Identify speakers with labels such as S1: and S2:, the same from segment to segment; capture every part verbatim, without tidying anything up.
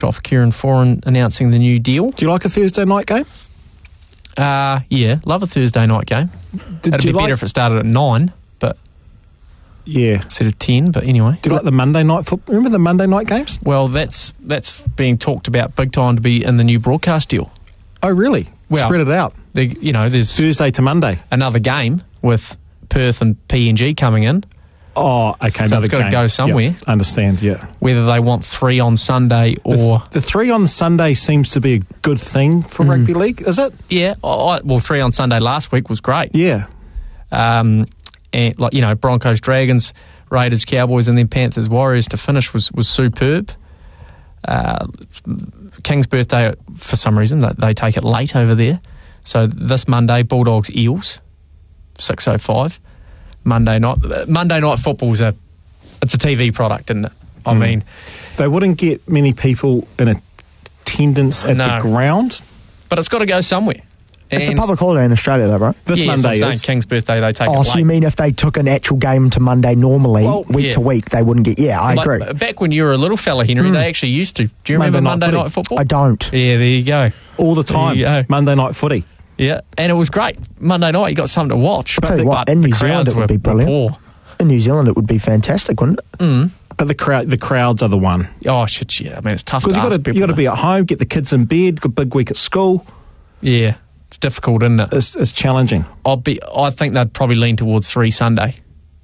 S1: off Kieran Foran announcing the new deal.
S2: Do you like a Thursday night game?
S1: Uh, yeah, love a Thursday night game.
S2: Did
S1: It'd
S2: you
S1: be
S2: like,
S1: better if it started at nine, but
S2: yeah,
S1: instead of ten. But anyway,
S2: do you like the Monday night football? Remember the Monday night games?
S1: Well, that's that's being talked about big time to be in the new broadcast deal.
S2: Oh, really?
S1: Well,
S2: spread it out.
S1: They, you know, there's
S2: Thursday to Monday.
S1: Another game with Perth and P N G coming in.
S2: Oh, okay.
S1: So
S2: another
S1: it's got to
S2: game.
S1: go somewhere.
S2: Yep, understand? Yeah.
S1: Whether they want three on Sunday or
S2: the, the three on Sunday seems to be a good thing for mm. rugby league, is it?
S1: Yeah. I, well, three on Sunday last week was great.
S2: Yeah.
S1: Um, and like you know, Broncos, Dragons, Raiders, Cowboys, and then Panthers, Warriors to finish was was superb. Uh, King's birthday, for some reason, they, they take it late over there. So this Monday, Bulldogs, Eels, six oh five. Monday night. Monday night football's a it's a T V product, isn't it? I mm. mean,
S2: they wouldn't get many people in attendance at
S1: no.
S2: the ground,
S1: but it's got to go somewhere.
S3: It's and a public holiday in Australia, though, right?
S2: This
S1: yeah,
S2: Monday
S1: so
S2: is
S1: King's birthday. They take.
S3: Oh,
S1: it
S3: so
S1: late.
S3: you mean if they took an actual game to Monday normally, well, week
S1: yeah.
S3: to week, they wouldn't get? Yeah, I
S1: like,
S3: agree.
S1: Back when you were a little fella, Henry, mm. they actually used to. Do you
S2: Monday
S1: remember
S2: night
S1: Monday
S2: footy.
S1: night football?
S3: I don't.
S1: Yeah, there you go.
S2: All the time.
S1: There you go.
S2: Monday night footy.
S1: Yeah, and it was great. Monday night, you got something to watch.
S3: I'll tell you
S1: but
S3: what, in New Zealand it would
S1: were,
S3: be brilliant.
S1: Poor.
S3: In New Zealand it would be fantastic, wouldn't it?
S1: Mm.
S2: But the crowd, the crowds are the one.
S1: Oh shit, yeah. I mean, it's tough
S2: because
S1: to
S2: you
S1: ask
S2: got to you got to be at home, get the kids in bed, got a big week at school.
S1: Yeah, it's difficult, isn't it?
S2: It's, it's challenging.
S1: I'll be. I think they'd probably lean towards three Sunday,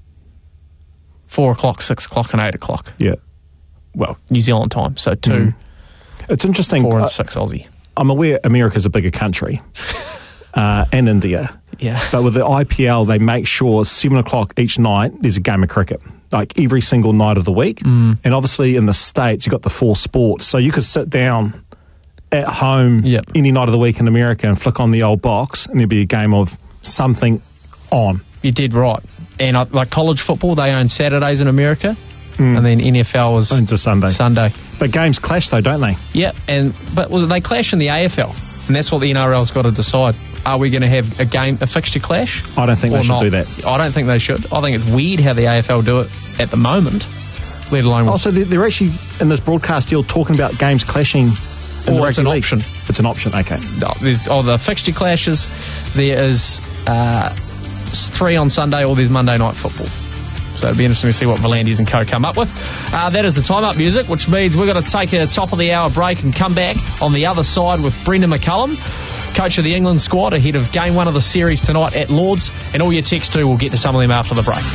S1: four o'clock, six o'clock, and eight o'clock.
S2: Yeah.
S1: Well, New Zealand time, so two.
S2: Mm. It's interesting.
S1: Four and
S2: uh,
S1: six Aussie.
S2: I'm aware America's a bigger country, uh, and India.
S1: Yeah.
S2: But with the I P L, they make sure seven o'clock each night there's a game of cricket, like every single night of the week.
S1: Mm.
S2: And obviously in the States, you've got the four sports. So you could sit down at home
S1: yep.
S2: any night of the week in America and flick on the old box and there'd be a game of something on.
S1: You did right. And uh, like college football, they own Saturdays in America. Mm. And then N F L is
S2: owns a Sunday.
S1: Sunday.
S2: But games clash though, don't they?
S1: Yeah, and but well, they clash in the A F L. And that's what the N R L's got to decide. Are we going to have a game, a fixture clash?
S2: I don't think they should
S1: not?
S2: do that.
S1: I don't think they should. I think it's weird how the A F L do it at the moment, let alone...
S2: Oh, so they're, they're actually, in this broadcast deal, talking about games clashing in
S1: or
S2: the
S1: it's an
S2: league.
S1: option.
S2: It's an option, okay.
S1: No, there's oh, the fixture clashes, there is uh, three on Sunday, or there's Monday night football. So it'll be interesting to see what Volandis and co come up with. Uh, that is the time up music, which means we're going to take a top of the hour break and come back on the other side with Brendan McCullum, coach of the England squad, ahead of game one of the series tonight at Lords. And all your texts too, we'll get to some of them after the break.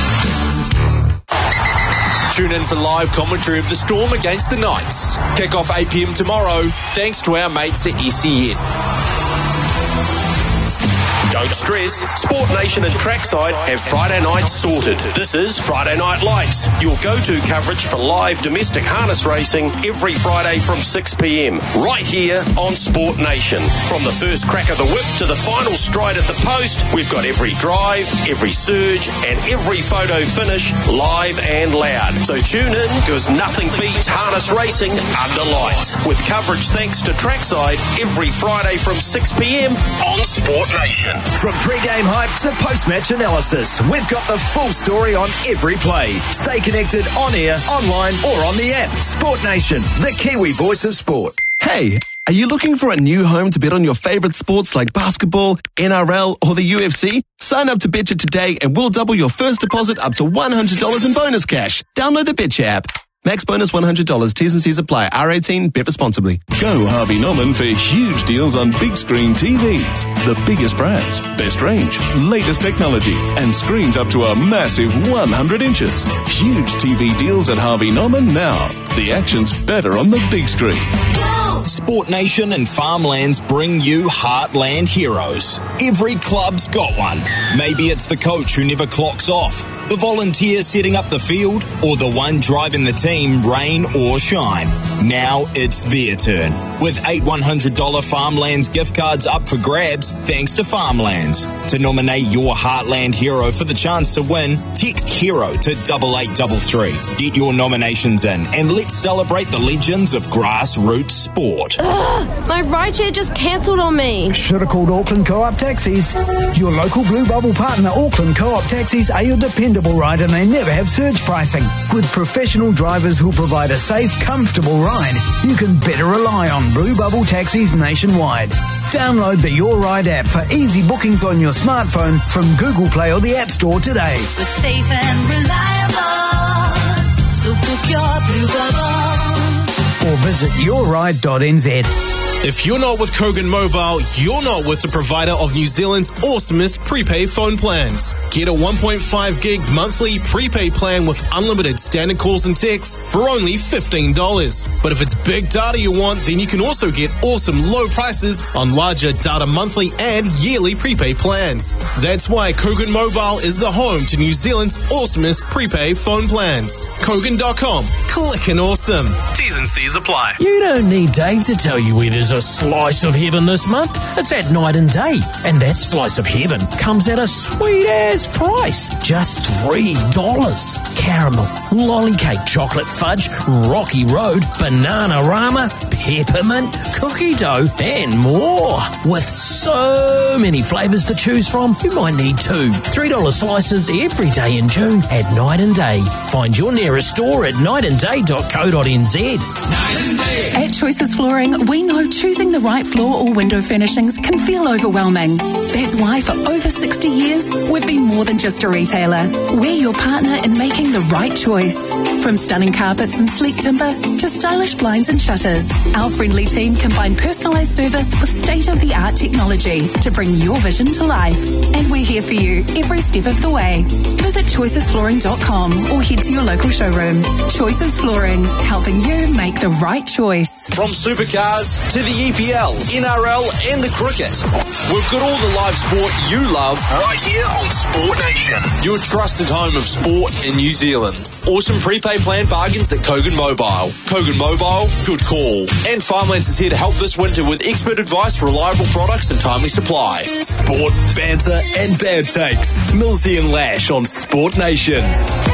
S4: Tune in for live commentary of the Storm against the Knights. Kick off eight p.m. tomorrow, thanks to our mates at S E N. Don't stress, Sport Nation and Trackside have Friday night sorted. This is Friday Night Lights, your go-to coverage for live domestic harness racing every Friday from six p.m. right here on Sport Nation. From the first crack of the whip to the final stride at the post, we've got every drive, every surge and every photo finish live and loud. So tune in, because nothing beats harness racing under lights. With coverage thanks to Trackside every Friday from six p.m. on Sport Nation.
S5: From pre-game hype to post-match analysis, we've got the full story on every play. Stay connected on air, online or on the app. Sport Nation, the Kiwi voice of sport.
S6: Hey, are you looking for a new home to bet on your favourite sports like basketball, N R L or the U F C? Sign up to Betcha today and we'll double your first deposit up to one hundred dollars in bonus cash. Download the Betcha app. Max bonus one hundred dollars. T's and C's apply. R eighteen. Bet responsibly.
S7: Go Harvey Norman for huge deals on big screen T Vs. The biggest brands, best range, latest technology, and screens up to a massive one hundred inches. Huge T V deals at Harvey Norman now. The action's better on the big screen.
S8: Sport Nation and Farmlands bring you Heartland Heroes. Every club's got one. Maybe it's the coach who never clocks off, the volunteer setting up the field, or the one driving the team, rain or shine. Now it's their turn. With eight one hundred dollars Farmlands gift cards up for grabs, thanks to Farmlands. To nominate your Heartland hero for the chance to win, text HERO to double eight double three. Get your nominations in and let's celebrate the legends of grassroots sport.
S9: Ugh, my rideshare just cancelled on me.
S10: Should have called Auckland Co-op Taxis. Your local Blue Bubble partner, Auckland Co-op Taxis, are your dependable ride and they never have surge pricing. With professional drivers who'll provide a safe, comfortable ride ride, you can better rely on Blue Bubble taxis nationwide. Download the Your Ride app for easy bookings on your smartphone from Google Play or the App Store today.
S11: We're safe and reliable, so book your Blue Bubble.
S10: Or visit your ride dot n z.
S12: If you're not with Kogan Mobile, you're not with the provider of New Zealand's awesomest prepaid phone plans. Get a one point five gig monthly prepaid plan with unlimited standard calls and texts for only fifteen dollars. But if it's big data you want, then you can also get awesome low prices on larger data monthly and yearly prepaid plans. That's why Kogan Mobile is the home to New Zealand's awesomest prepaid phone plans. Kogan dot com. Clickin' awesome. T's and C's apply.
S13: You don't need Dave to tell you where there's a slice of heaven this month. It's at Night and Day, and that slice of heaven comes at a sweet ass price, just three dollars. Caramel, lolly cake, chocolate fudge, Rocky Road, Banana-Rama, peppermint, cookie dough, and more. With so many flavours to choose from, you might need two. three dollar slices every day in June at Night and Day. Find your nearest store at night and day dot co dot n z.
S14: At Choices Flooring, we know choosing the right floor or window furnishings can feel overwhelming. That's why for over sixty years, we've been more than just a retailer. We're your partner in making the right choice. From stunning carpets and sleek timber to stylish blinds and shutters, our friendly team combine personalised service with state-of-the-art technology to bring your vision to life. And we're here for you every step of the way. Visit choices flooring dot com or head to your local showroom. Choices Flooring, helping you make the right choice.
S5: From supercars to the E P L, N R L and the cricket, we've got all the live sport you love right here on Sport Nation. Your trusted home of sport in New Zealand. Awesome prepaid plan bargains at Kogan Mobile. Kogan Mobile, good call. And Farmlands is here to help this winter with expert advice, reliable products and timely supply. Sport, banter and bad takes. Millsy and Lash on Sport Nation.